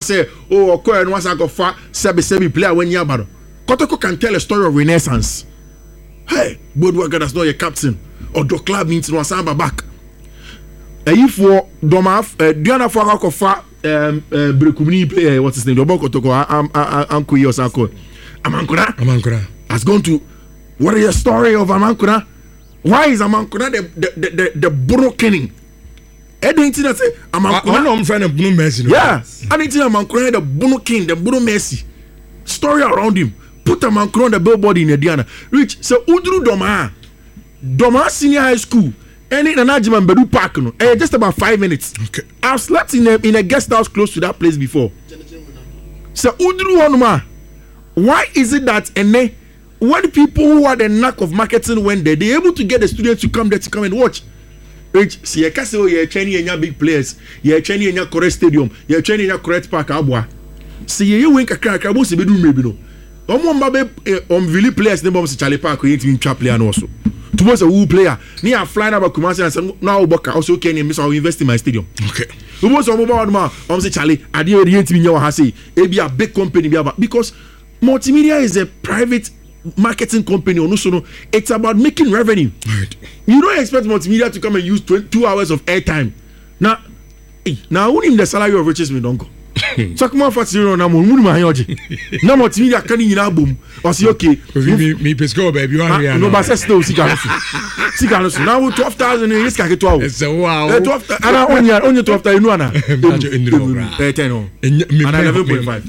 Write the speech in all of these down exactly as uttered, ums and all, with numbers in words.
say, oh, okay, and once I go far, sebi sebi player when you are Kotoko can tell a story of renaissance. Hey, Boardwalk that's not your captain. Or the club means no samba back. And if for Domaf, Diana Fagako fa um Brekumini player, what's his name? Doboko Toko, am Ankuyi or Sako. Amankuna? Amankuna has gone to what is the story of Amankuna? Why is Amankuna the the the, the, the brokening? I didn't say Amankuna. I'm friend of Bruno Messi. Yeah, I didn't say Amankuna the Bruno King, the Bruno Messi. Story around him. Put Amankuna on the billboard in Diana. Rich, so Udru Doma. Doma Senior High School, and in an Ajiman Bedu Park, no, eh, just about five minutes. Okay. I've slept in a in a guest house close to that place before. So Udru Onuma, why is it that and then when people who are the knack of marketing went there, they're able to get the students to come there to come and watch? Rich, see, you can say, oh, you're training in your big players, you're training in your correct stadium, you're training in your correct park, Abwa. See, you wink a crack, I won't be doing maybe no. Um, um, Vili players, the bomb Charlie Park, you ain't trap player also. Towards a woo player, near a flying about Kumasi and some now Boka also can miss our invest in my stadium. Okay. Who was a mobile man? I'm saying Charlie, I didn't mean your Hasi, it be a big company because multimedia is a private marketing company. Also, it's about making revenue. Right. You don't expect multimedia to come and use two hours of airtime. Now, now only the salary of riches me don't go. So come on, fast zero. Now, munu mahayoji. Now, multimedia can in album. I say okay. Me, me, pesco baby. You are no, but say still, Sikanosu. Sikanosu. Now, twelve thousand in this kake twelve. It's a wow. Twelve. And I only only twelve thousand. You know na. Ten. And eleven point five.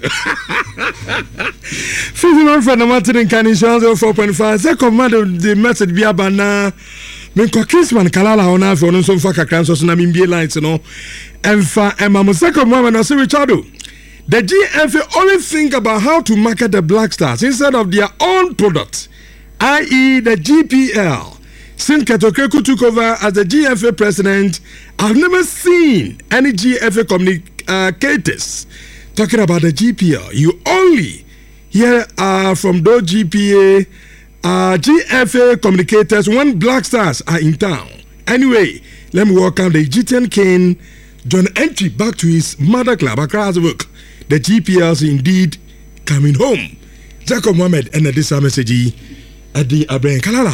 Fifty-one friend, I'm not in Canisian four point five. Second man, the message be about na. Me ko Kisman Kalala ona for no so fa kakran so na me mbie lines no. Emfa emma second man na say Richardo. The G F A only think about how to market the Black Stars instead of their own product, that is the G P L. Since Ketokeku took over as the G F A president, I've never seen any G F A communicators talking about the G P L. You only hear uh, from those G P A, uh, G F A communicators when Black Stars are in town. Anyway, let me welcome the Egyptian king, John Entry, back to his mother club, Accra's work. The G P L is indeed coming home. Jacob Mohamed and this message at the Abraham Kalala.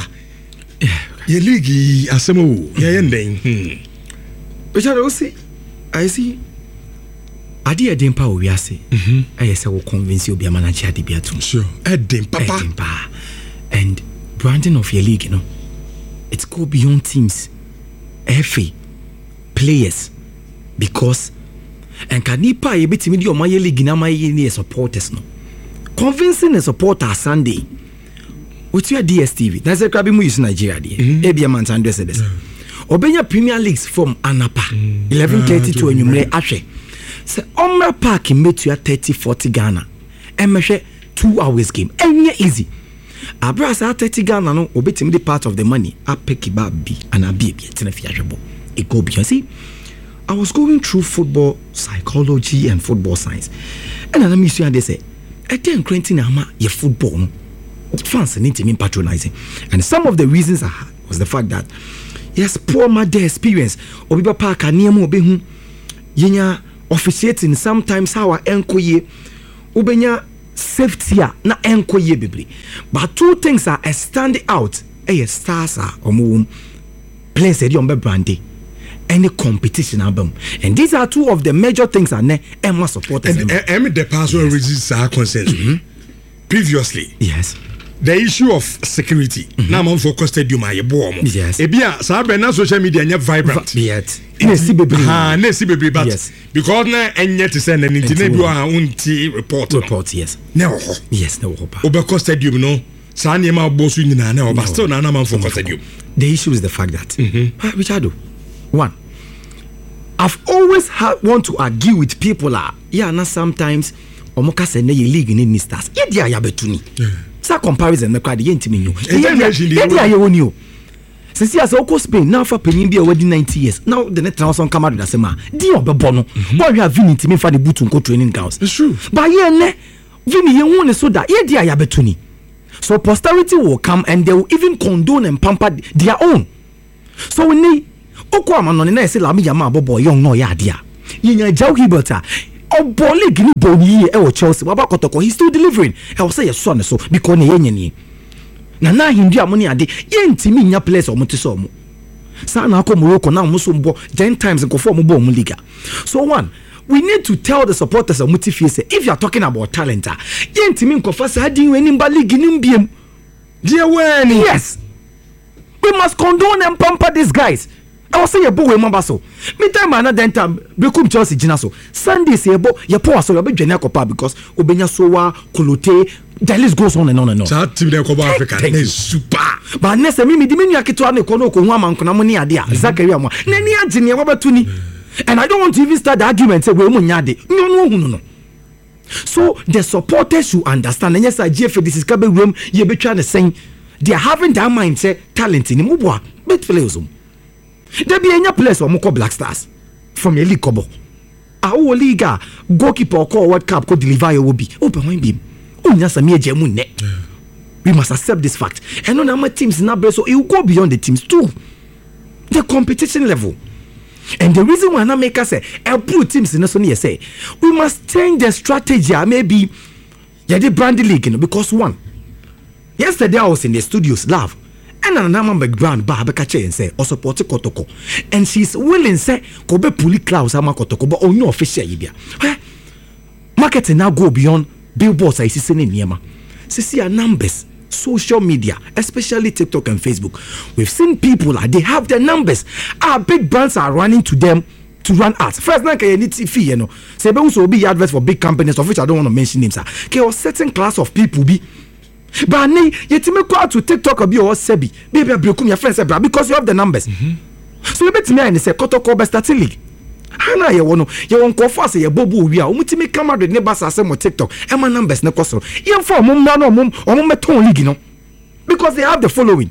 Ye ligi asemo ye ending. Richard, I see, I see. Adi edempa owiase. Mhm. I say we convince you be a manager di biatu. Sure. Edem papa. Edempa. And branding of your league, you know, it's go beyond teams, F A, players, because and can nipa ye bit me di o my league na my ye supporters no. Convincing a supporter Sunday. With your D S T V, that's a crabby mu use Nigeria. E be a man and this this. Obenya Premier Leagues from Anapa eleven thirty to enyumre ahwe. Say Omra Park meet you thirty forty Ghana. E mehwe two hours game. Enye easy. Abra say thirty Ghana no obetimi the part of the money. I pick it back B and I be be tena fiashebo. It go beyond. See, I was going through football psychology and football science. And I miss you and they say, I think Quentin Ama ye football no. Fans need to be patronizing. And some of the reasons I had was the fact that yes, poor mother experience. Obiba Park and Niamo Behu Yenya officiating sometimes how I enkoye Ubenya safety na enkoye bibli. But two things are standing out. A stars are omu place a yombe brandy. Any competition album. And these are two of the major things are ne Emma supporters. And Emma the password resist our consent. Previously. Yes. The issue of security. Mm-hmm. Now I'm focused stadium aye boom. Yes. Ebia sabe na social media nya vibrant. Yes. Ne si bebre. Ha, ne si bebre but yes. Because na enye to send an internet bi a unti report. Report yes. Ne ho. Yes, ne ho pa. Obeko stadium no. Sa na ma bosu nyina na oba still na na man focus stadium. The issue is the fact that mm-hmm. ah, Richardo, one, I've always had want to argue with people ah, yeah, na sometimes omoka se na ye league ni stars. Ye dia ya betuni. Yeah. Sa comparison na kwade yentimi nyo. Ye dia ye woni o. Since as oko Spain now for penin bi e wadi ninety years. Now the net transfer come out da sema. Di obebo no. Boy we have Vinny me for the boot nko training grounds. It's true. But ye ne Vinny ye hu ne so da ye dia ya betuni. So posterity will come and they will even condone and pamper their own. So we need Oko amano na say la mi yama bobo young no ya dia. Ye nya Joe Hiberta. ɔbɔ league ni bɔ ni yie ɛwɔ Chelsea waba kɔtɔkɔ he still delivering ɛwɔ sɛ yɛsɔ ne so because ne yɛnyɛ nie na na hindu a mo ne ade yɛntimi nya players ɔmo te sɛ ɔmo saa na akɔ Morocco na ɔmo so mbɔ ten times nkɔfo ɔmo bɔ ɔmo league. So one, we need to tell the supporters of Mutifie say if you are talking about talent yɛntimi nkɔfa saa din wɔ anim ba league nim biem dear when yes we must condone and pamper these guys. I was say your boy mamba so. Me time another time Brekum Chelsea gina so. Sunday say bo your poor so you be join Kopa because Obenya Sowa Kolote the list goes on and on and on. That team dey Copa Africa is super. But next me me di menu akito ane kono ko hu amanko na mo ni ade a Zakaria mo. Na ni age ne wabatu ni. And I don't want to even start the argument say we mo nya ade. No no hu no no. So the supporters should understand and yes I G F this is kabe room ye be try to saying they are having that mindset talent in mo boa bet players. There be any place or moko Black Stars from a league kobo. Our league goalkeeper call World Cup could deliver your will be open wine beam. Oh, yes, me jemu ne. We must accept this fact. And on our teams in our so it will go beyond the teams too. The competition level. And the reason why I make us say I put teams in the say we must change the strategy. Maybe yeah, the brand league, you know, because one yesterday I was in the studios live. And another background ba abeka and say or support Kotoko and she's willing say ko be puli Klaus ama Kotoko but only official yibia marketing now go beyond billboards I see sending niema see our numbers social media especially TikTok and Facebook we've seen people like they have their numbers our big brands are running to them to run ads first na can need fee you know say be so be adverts for big companies of which I don't want to mention names okay a certain class of people be but ne yetime go out to TikTok or be or sebi baby brekum your friends because you have the numbers mm-hmm. So you bet me and say Kotoko best start league ana ye wono ye won ko force ye bobo wi a omutime camera de ne basa say mo TikTok e ma numbers ne kosoro ye for mum na no mum o mum meton league no because they have the following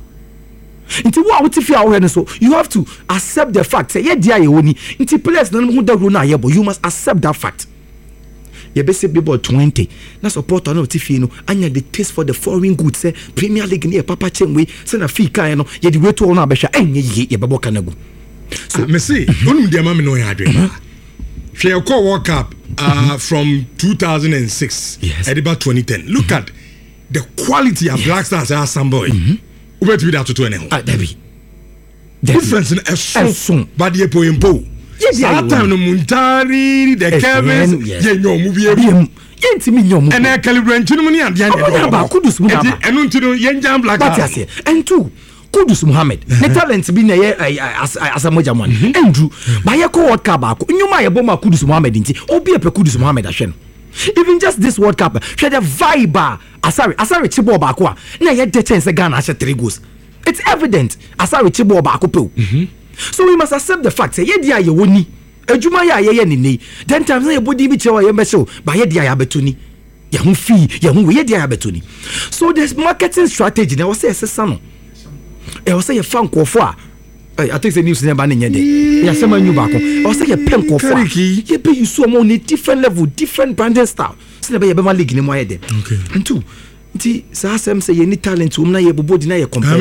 nti wo a wotifi a wo so you have to accept the fact say ye dia ye woni nti players na no da ro na ye bo you must accept that fact. You be say people twenty na support on T V no anya the taste for the foreign goods say Premier League near Papa Chenwe say na fee kan no ye the way to on abehwa enye ye ye bebo kanagu so me say onum de ma me no ya adwe hwe e call World Cup uh from two thousand six yes. At about twenty ten look mm-hmm. at the quality of yes. Black Stars are some boy who bet we that to two and a ah Debbie difference in a so but ye po impo that time no muntari the Kevin ye nyomu bi ebi yentimi nyomu and I calibrate ntinu ni ade ade ba Kudus Muhammad enu ntinu ye jam Black Stars and two Kudus Muhammad the talent bi na ye asamoja man Andrew ba ye ko World Cup ba ko nyoma ye boma Kudus Muhammad nti obi e pe Kudus Muhammad ahwe no even just this World Cup share the vibe asari asari chibo ba ko na ye de chance Ghana ahwe three goals it's evident asari chibo ba ko pe. So we must accept the fact say ye dia ye woni adwuma ya ye ye nene then times na ye body bi chewa ye mbese ba ye dia ya betuni ye hu fee ye hu ye dia ya betuni so this marketing strategy na was say sesa no e was say ye fan kofo a I think the news never nye de ya sema nyu ba ko e was say ye pen kofo a ye be you so mo on a different level different branding style say na be ye be ma league ni mo ye de and two nti sa sem say any talent um na ye bobo di na ye compare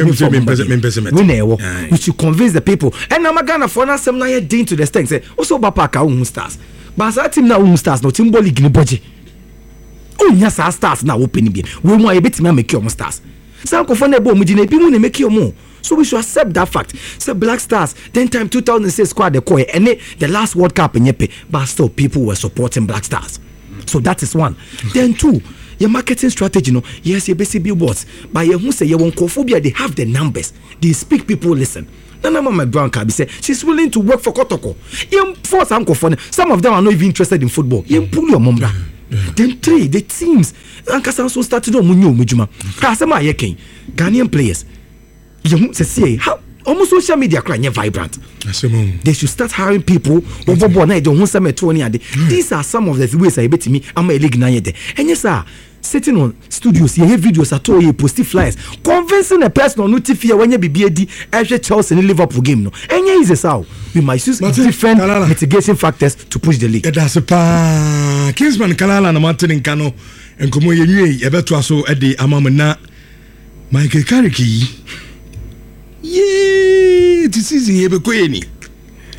we should convince the people and na magana for na sem na ye din to the extent say also ba pa ka um stars but sa team na um stars no team league ni boje onya sa stars na open bi we mu aye betimi make your stars sa ko for na bo mu di na bi mu na make your mo so we should accept that fact say Black Stars then time two thousand six squad the koy and the last World Cup nyepe but still people were supporting Black Stars so that is one then two your marketing strategy no yes you basic billboards but you who say you want phobia they have the numbers they speak people listen Nana Mama Brown can be say she's willing to work for Kotoko you force some some of them are not even interested in football you pull your mom down then three the teams Ankasa so started on munyo mujuma kasema yeken Ghanaian players you say how almost social media cry vibrant they should start hiring people over na don't want some twenty ade these are some of the ways I bet me am a league na yede and yes sir sitting on studios you have videos at all you post flyers convincing a person on T V when you be B every Chelsea and Liverpool game no and is this how we might use different mitigation factors to push the league that's a pa Kingsman Kalala na Martin Kano and komo yenwe e beto aso e de amam na Michael Carrick yeah this is here be ko eni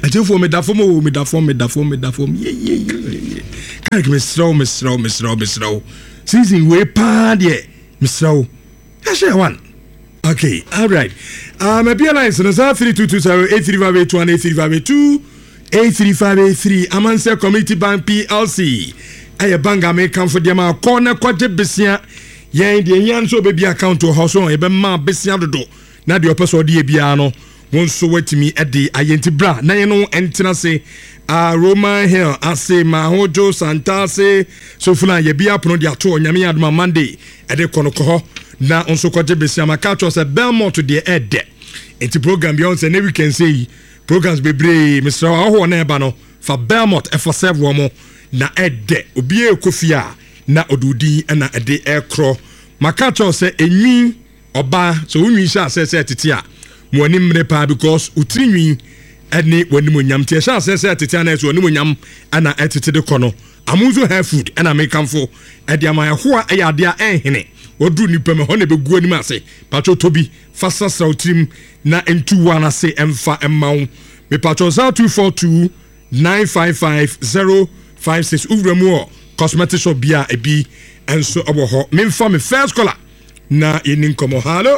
Ajefo me da fom o me da fom me da fom me da fom ye ye ye kai me sraw me sraw me sraw me sraw season we pa de me sraw I share one okay all right um uh, be alliance no three two two zero eight three five eight one eight three five eight two eight three five eight three Amanse Community Bank P L C aye banga me kan for dem a corner kwaje besia yen de yan so be bi account to house on e be ma besia dodo na de opeso de bia no won so watimi e de ayenti bra na ye no entina se a Roman Hill ase ma hojo santase so funa ye bia pono de ato nyame adoma Monday e de kono na onso kwaje besia makacho se Belmont de ede enti program bi on se na we can say programs bebre Mister Aho na eba no fa Belmont e for serve wo mo na ede obi e kofia na odudi na ede ekro makacho se enwi oba so unwi sha se se tete a mo ani mre pa because utrinwi ene wani mo nyam te sha se se tete na so wani mo nyam ana etete de kono amuzo hair food na mekamfo ede ama ho a ya de a enhene odu nipa me ho na begu ani ma se pacho tobi fasa sa utrim na entu wana se emfa emmaw me pacho zero two four two nine five five zero five six uvremu cosmetic shop bia ebi enso obo ho memfa me first caller na yenin komo hello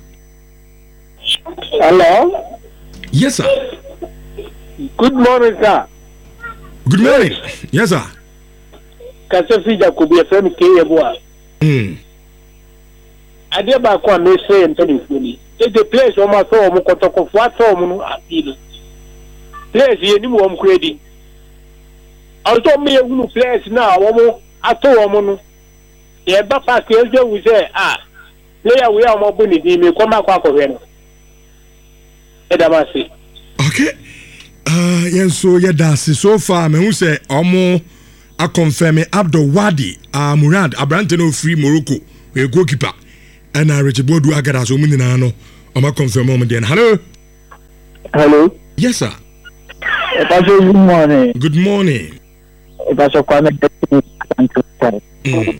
hello yes sir good morning sir good morning yes sir Kasefi Jacobi F M K Eboa mm ade ba kwa me say ntoni e the place o ma so o mo kotokofo ato o mu no apilo place ye ni mo o mo kredi auto me ehunu place na o mo ato o mo no ye ba pa ke eje wu say ah player we am obo ni di me ko ma kwa akọhwe no e da ma say okay uh yenso ye dasi so far me hu say omo a confirm Abdul Wadi uh, Murad Abrante no free Morocco we goalkeeper and I Richard Bodu agara so mun na no o ma confirm mo den hello hello yes sir good morning good morning That's a comment that you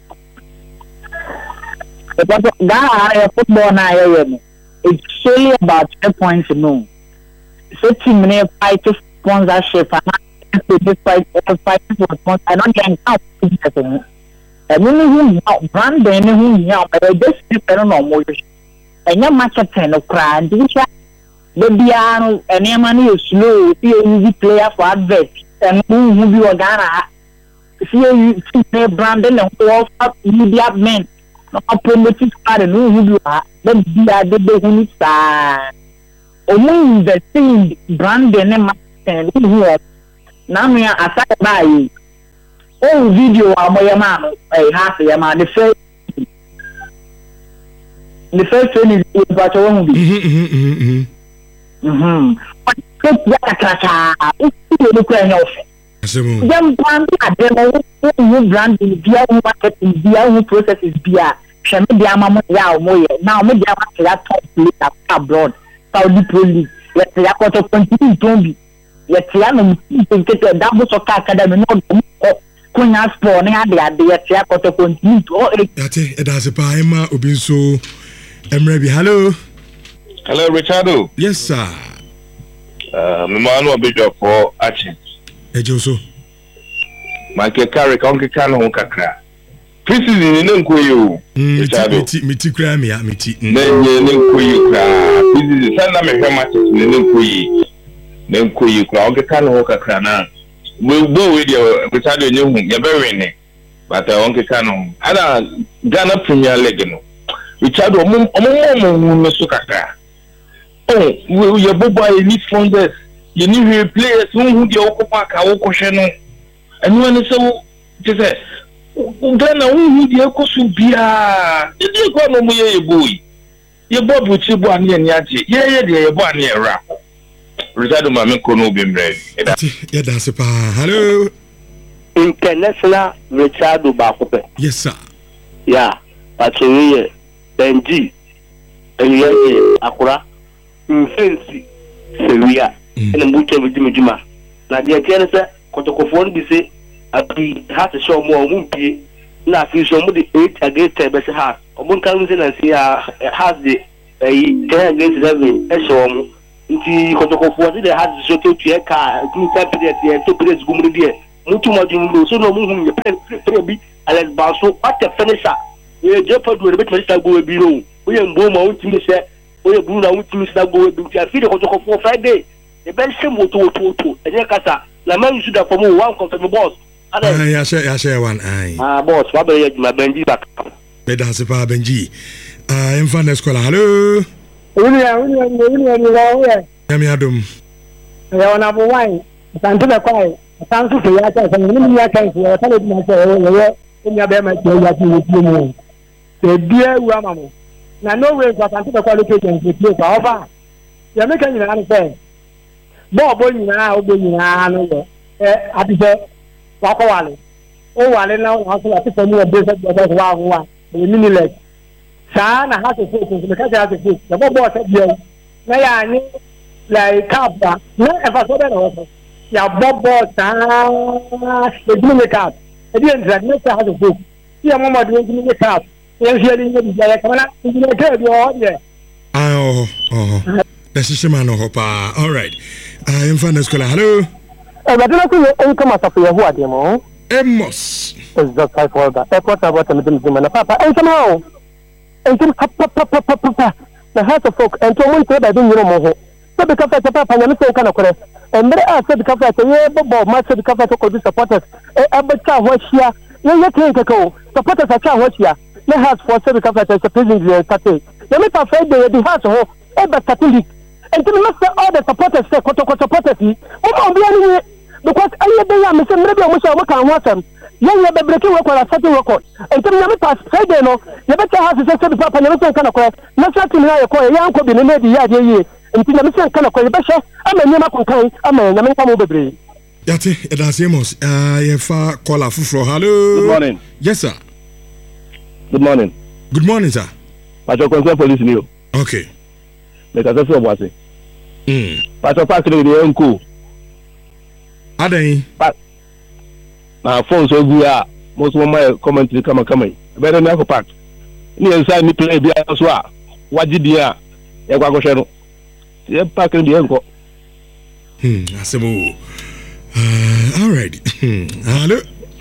that football now it's solely about ten points no so team name fight sponsorship and this fight fight for sponsor I don't get out I mean who brand then who yeah but this is no more and your marketing of crime this the piano and your money is slow see a player for advert and who who you are gonna see you see branding and all media men no promoting card and who you are then be a the who is uh only the thing branding and marketing who are now me aside by oh video of my man I have your man the first the first one is what I want to be mhm mhm mhm Them brand them brand via marketing via processes via shame dia mama ya omo ye now me dia ma ya top league abroad Saudi Pro League yet ya quarter continue tombi yet ya no nkete double soccer academy no kunya sport na ade ade yet ya quarter continue oh ate e da se pa ema obi so emre bi hello hello Richardo yes sir uh me ma no obejo for achi ejo so Michael Carrick onke kan ho kakra preseason ni nkoyi o Richardo miti miti kra me ya miti na nye ne nkoyi kra preseason sanda me hwe matches ni nkoyi ne nkoyi kra onke kan ho kakra na we go we dey Richardo nye hu ye be win but onke kan ho ada Ghana Premier League no Richardo omo omo mo no so kakra oh we ye bobo ni funders you need players who dey occupy ka wo kohwe no enu ene so je say Ghana who dey ekosu bia dey go no mo ye boy ye bobu chi bo ane ani age ye ye dey ye bo ane era Richardo ma me ko no bi mre ye da se pa hello international Richardo Bakope yes sir yeah patriye Benji Eliye Akura Mfensi Seria ene mbuche mjima na dia tiene se kotokofo no bi se abi ha se show mo mu pie na fi show mo de eight against ten be se ha omo kan se na se ha has the ten against seven e show mo nti kotokofo de had so to to ka group period there to period gumru there mutu modun so no mu hu pre bi alex baso at finisher we je pa do rebet mr go bi no we mbo ma untimi se we buru na untimi se go bi ti afi de kotokofo Friday e ben se moto to to e kasa la man should have for me one confirm boss ah ya share ya share one ai ah boss wa be ya ma benji back be da se pa benji ah em fan escola hello uni ya uni uni uni wa we yami adum ya wana bo wai santu be kwai santu ke ya ta san ni ya kan ya ta le na se ye ni ya be ma ke ya ti ti mu se bia wu amamu na no way kwa santu be kwai location ke play kwa over ya me kan ni na se bo bo ni na o bo ni na no yo eh atise wa ko wale o wale na wa so ati fami o be se be wa wa ni ni le sa na ha se se se ka ja se se ya bo bo se bia na ya ni like capta na e fa so be no ya bo bo sa e di me cap e di entra ne sa ha se se ya mo mo di me cap e fi ali ni bi ya kamana ni ne ke bi o ye ah oh oh the system no hopa all right ah em fan escola hello e ba dina ku e ko ma sa fu ya hu ade mo emos is just five for that e ko ta bo ta me dim na papa e somehow e dim papa papa papa na ha to folk and to mo te ba din yiro mo ho so be ka fa ta papa nya me se kana kore and there are said ka fa ta ye bo ma said ka fa to ko supporters e abata ho hia ye ye ten ka ko supporters a cha ho hia na has for said ka fa ta se president ye tate ye me pa fa de ye di has ho e ba catholic and to me say all the supporters say ko to ko supporters yi mo mo bi ani because aye be ya me say maybe mo say mo kan ho asem ye ye be breaking record setting record and to me me pa fa de no ye be cha has say said papa nya me se kana kore na sa tin na ye ko ye anko bi ne ne di ya de ye nti na me se kana kore be hye ama nyema konkan ama nya me nka mo bebre yate edas emos ah ye fa call afufro hello good morning yes sir good morning good morning sir Pacho concern police ni o okay le ka se obo ase mm Pacho park le de enko adan na phone so gu a mo so my commentary kama kama be de na ko park ni ensa ni play bia so a wagidi a e kwa go hwe no ye park le de enko hmm asemo uh all right hello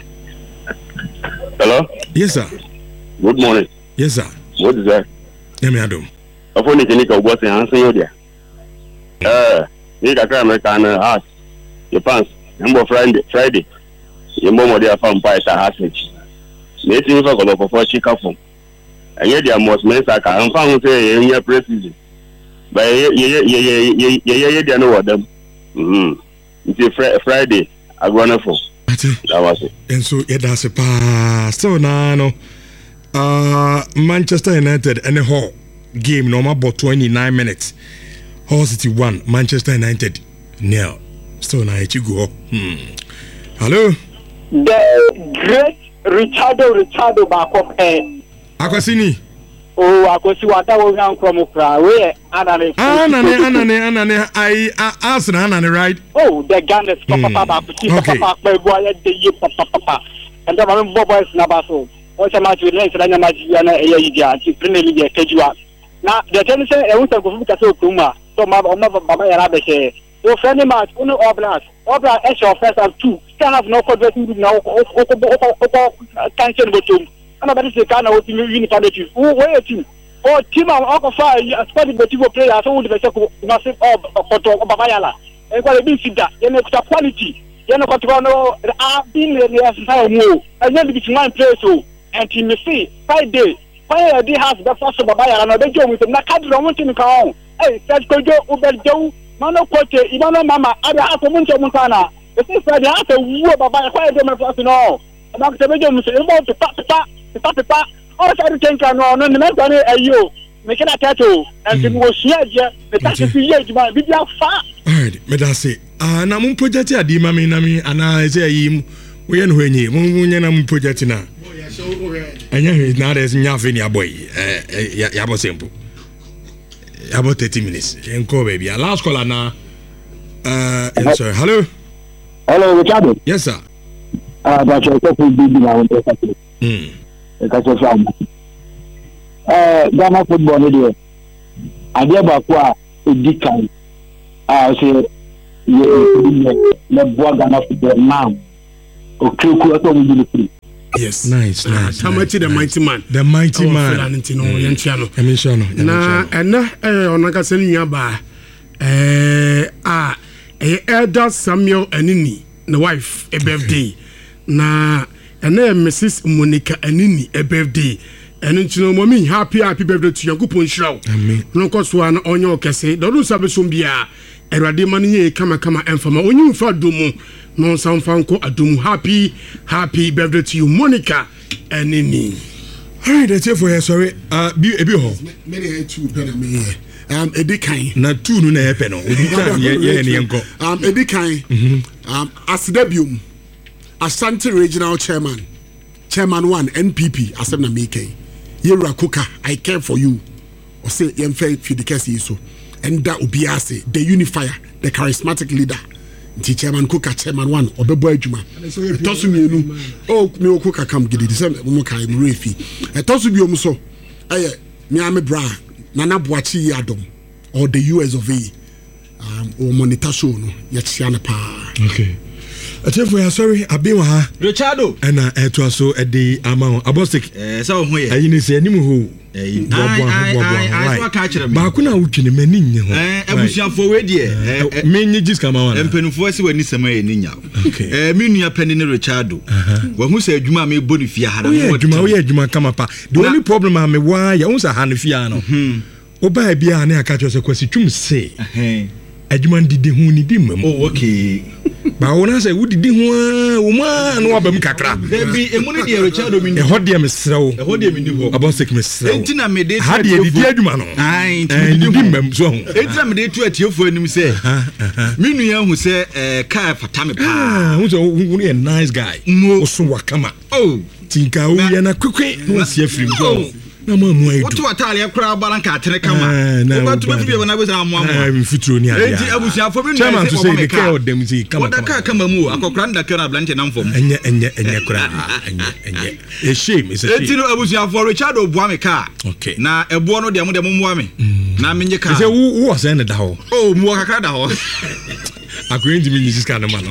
hello yes sir good morning yes sir what is that yami adum afọ ni kini ka ugbo se hansen yo dia eh ni ka ka American art your pants number Friday Friday ye mo mo dia fam pa ta hasen me ti fa ko ko fo chi ka fo enye dia mos me sa ka an fa hu se ye nya president ba ye ye ye ye ye ye dia no wadam mhm nti Friday agwana fo ati that was it enso ye da se pa so na no uh Manchester United and the whole game no about twenty-nine minutes Hull City one Manchester United nil still na e go hmm hello the great Richardo Richardo back up eh akwasini oh akwasi wada wo yan from kra we anane anane anane anane I Arsenal anane right oh the Gunners papa papa papa papa boy de ye papa papa and the man boys na baso o se match with lens na match ya na e yi dia ti Premier League kejua na the ten say e won ko fu ka so kuma so ma o ma baba ya ra be se so friendly match uno oblas oblas e show first and two can have no converting now o o o cancel bottom ana ba se kana o ti win ka de ti o we ti o team am ko fa squad botivo player so we be se ko na se o photo baba ya la e ko le bi sida ye ne kuta quality ye ne ko to no a bin le ya sa mo e nya bi ti man play so and team see Friday Friday dey has the first baba ya na be jo with na kadro mo tin ka on eh said ko jo ubel jo mano kote ibana mama ada aso mun che mun kana e se Friday asa wo baba ya kwa de me first no na ko be jo mu se mo to pa pa pa pa o sa ri tenka no no ne me tane ayo me kina tato and mo shia je me ta se ye juma bi dia fa alright me da say ah na mun project adi ma me na me ana se ayi we ye no hwenyi mun nya na mun project na anya he na there is nyafe ni aboy eh ya ya bo simple about thirty minutes enko baby last call na uh yes sir hello hello Richard yes sir ah ba che ko fu bi na won ta ti mm e ka so fa eh Ghana football ni de ade ba ko a edikan ah say le bois Ghana football now okay ko to mu free. Yes, nice, nice. How much the mighty man? The mighty man. Mm. Na ena eh onaka senu ba eh ah eh Elder Samuel Anini na wife a birthday na ena Missus Monica Anini a birthday eno ntino mommy happy happy birthday to Yankopon Shraw. Amen. No koso an onyo kese do do sabe so bia erade man ye kama kama enfama onyu fa domu no sanfanko adomu happy happy birthday to you Monica Anini. All right, that's it for you. Sorry, uh be a bit home. Many two pen me um edikan na two no na epe no edikan ye ye ne enko um edikan um asdebium Asante regional chairman chairman one N P P asem na make Yera Kuka I care for you or say yemfe fi the case so and that obiase the unifier the charismatic leader the chairman Kuka chairman one obebo adwuma tosu mienu oh me Kuka kam gidi say mo kai mo refi e tosu biom so eh me am bra Nana Boachi Adam or the U S of A um or monitor show no yet pa. Okay. I tell you sorry Abiwa ha Richardo and uh to so at the amount abostic eh so ho ye ayi ni se animu ho eh I I catch them ba kuna wutwene mani nye ho eh abusuafo we de eh menye jis kama wana empenufo se wani sema ye ni nya eh me nua pani ne Richardo wa hu se adwuma me boni fia ha na wo adwuma wo adwuma kama pa the only problem am me why ya unsa ha ne fia no oba bia na aka cho se kwasi twum se eh adwuma ndidi hu ni di mam oh okay ba wona say wudidi hu wo ma no abam kakra bi emuni de Richardo mi e ho de mesrew e ho de mi ni ho abosek mesrew entina me de ha de didi adwuma no ai ndidi mam so ho entina me de tu atiefo anim se mi nua hu se eh ka fatame pa hu so hu a nice guy wo so wakama oh tinka wo ya na kwekwe no asia firi go na mo amu aidu otu atale akra balanka atere kama o tu befi be na be na mo amu ah mfitro ni adi enti abusiafo bi no say say the care of them say kama kama kama mu akokra ndaka na blante na mfom enye enye enye kra enye enye a shame is a shame enti no abusiafo Richard obuame ka okay na ebo no de mo de mo muame na menye ka say who was in the ho oh mu kakra da ho akwendi mi nyisi kana ma no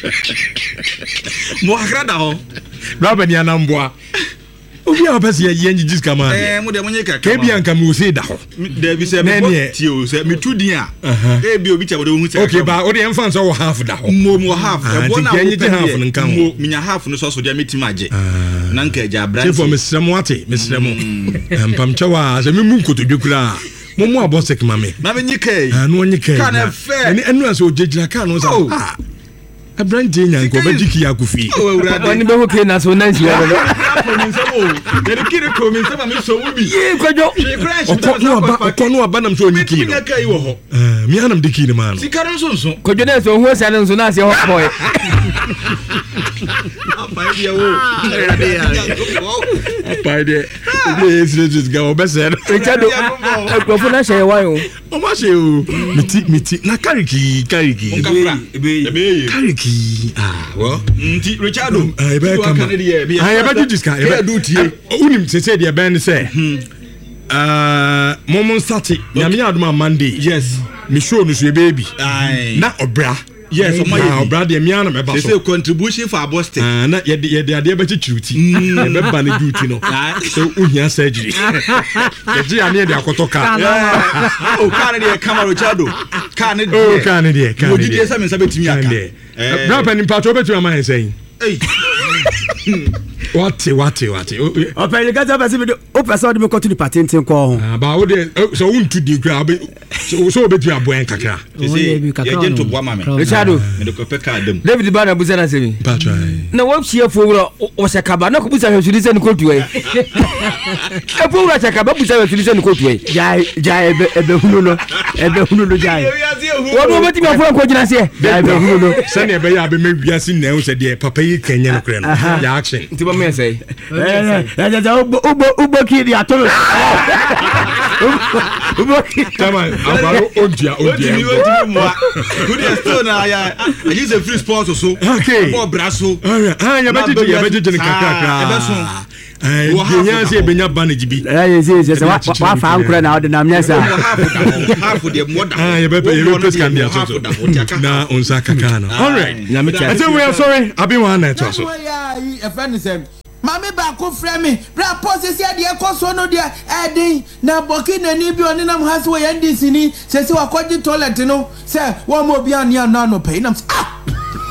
mu kakra da ho baba ni anamboa obi a pese ye yenji jis kama eh mo de mo nyeka ka bi anka mi o se da ho de bi se me ti o se mi tudin a e bi obi cha de hu se okay ba o de enfan so half da ho mo mo half e bo na wo pe half nka ho mo minya half no so so de metim age na nka ja branch se for mesremo ate mesremo empam chawa se mi mu nkotodwekura mo mo abosek mame na me nyike ah no nyike ka na fe ni enu aso ojejira ka no so ah Abrante nyan ko bajiki yakufi wani be hoke na so nansi wa do de kire ko mi sema mi so wubi ye kwajo no aba ko no aba nam so nyiki no eh mi anam de kire man sikaro so so kwajo na so ho sa na so na se ho boy apa dia wo apa dia yes just go bese Richard ko fu na she wa yo o ma she o miti miti na kariki kariki ebe ebe kariki ah wo nti Richardo ai ba kama ai ba jiska ai ba dutie unim se se dia ben se ah momon start nyame aduma Monday yes me show no so baby na obra yes o my obra de me ana me ba so say contribution for Boston ah na ye ye de ade ba chichiruti e be ba na duty no so uhia surgery ye ji ane de akotoka o ka ne de camera Richardo ka ne de o ka ne de ka ne de odidi esa me sabetimi aka eh bra pa ni patro betu ama hen sen eh what what what o pe ni ka ta pese o pese o de me ko to di patente ko ho ah ba o de so untu di kra so so betu aboen kakra ye gento boa mame Richardo me de ko pe ka adam David Bana buza na semi patro na wo hie fo wuro o se kaba na ko buza hwesuri se ni ko tuwe e fo wuro se kaba buza hwesuri se ni ko tuwe jai jai ebe ebe hunu no ebe hunu no jai wo no beti me fo ko jina se jai ebe hunu no se ne ebe ya be me wiase na o se de papa yi kenya no kre no ya action ti ba me say eh eh ja ubo ubo kidi atoro ubo tama abaro odia odia good is still na ya use a free sponsor so okay for braso ah ya beji ya beji ni kakaka ebe so eh benya se benya manage bi eh yes yes wa fa ankura na ode na mnyasa half the mother ah ya be locals can be also. Na unsa kakana. All right. I think we are sorry. I've been one night also. A friend said, Mammy Bako Fremi, Bra Posses here, dear Cosono, dear Eddie, na Bokin and Nibion and I'm halfway and this in it, says you are quite the toilet, you know, sir, one more beyond your nano pain. Ah!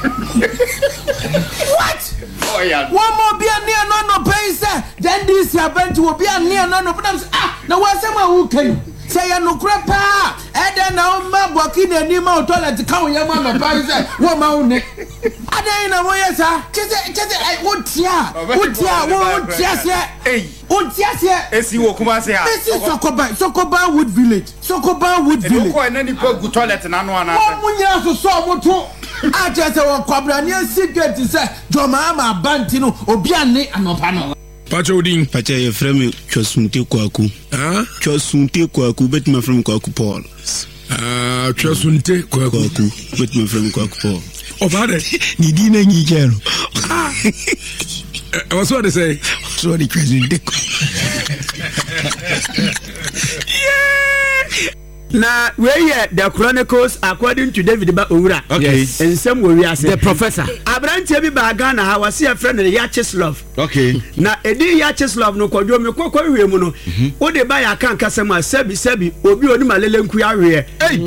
What? Oh, yeah. One more beyond near nano pain, sir. Then this happened to be a near nano, but I'm ah, now what's someone who came? Say no crapa, and then now my walking and Nemo toilet to come your mama, one mountain. I don't know where, sir. Just I would ya, would ya, won't just yet. Hey, would just yet. As you walk over here, this is Sokoba, Sokoba Wood Village, Sokoba Wood Village. And any good toilet and one. One year so so. I just want Cobrania secret to say, Jomama Bantino, Obiane, and Opano. Pachodin, Pacha, your friend, Chosunte Kwaku. Ah, Chosunte Kwaku, bet my friend Kwaku Paul. Ah, Chosunte Kwaku, bet my friend Kwaku Paul. Oh, father, Nidina Nijero. I was what to say. So the crazy dick. Yeah. Now, where yeah, the chronicles according to David Baura. Okay. Yes. And some were the professor. Abraham Tebi Bagana, I was a friend of Yacheslav. Okay. Now, a day Yacheslav no kodo me kwakwa wiemu o de ba ya kan kasema sebi sebi obi oni malele nkuya hey.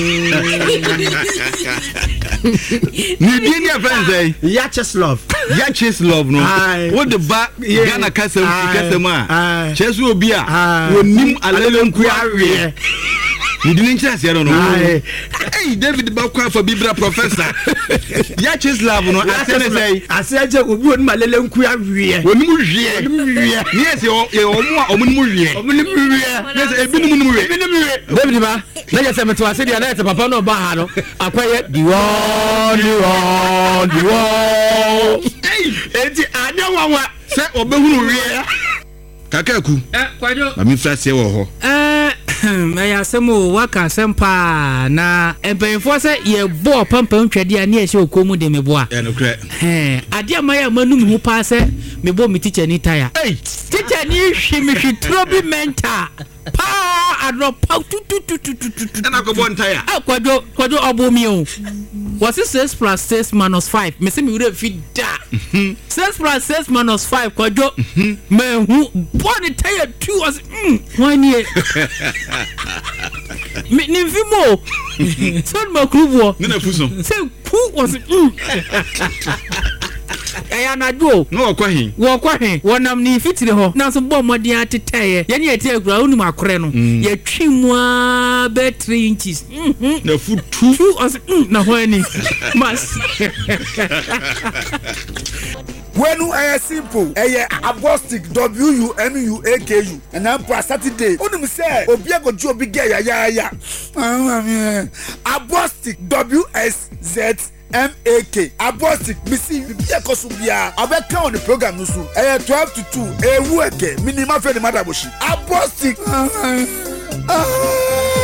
Ni di ni friend say Yacheslav. Yacheslav no. What the ba Ghana kasema kasema. Chesu obi a wonim alele nkuya you didn't chance, I don't know. Hey, David Bakwa for Bibra professor. Yachis love, no, I say, I said, you would my little queer. When you hear, yes, you're a movie. Yes, a bit of David Ba, let us have a to a city and let a papa no bahano. I quiet you all, you all, you all. Hey, I know what set or Behu. Kakaku, I mean, fast here. Maya Samu waka sempa na empemfo se ye bo pampam twade ani e se okomu de meboa e no kre eh ade maya manum hu pa se mebo mi teacher ni tire hey teacher ni hwi mi hwi trobi mental pa adro pa tu tu tu tu tu na ko bon tire akwajo kwajo obomi o was it six plus six minus five me se mi wure fi da six plus six minus five kwajo me hu bon tire two was one year me ni vimo son ma kruvo na fuso se ku was aya na do no okwahin wo okwahin wonam ni fitire ho na so bo modin atetaye ye ne ete agura onu makore no ye twimu a be three inches na fu two as na ho ani mas when I simple eh agnostic W U N U A K U and I'm for Saturday only say obi agoju obi ge ya ya ya agnostic W S Z M A K agnostic misi bi ekosu bia abeka on the program no so eh twelve to two ewu eke minimum fe the mother boshi agnostic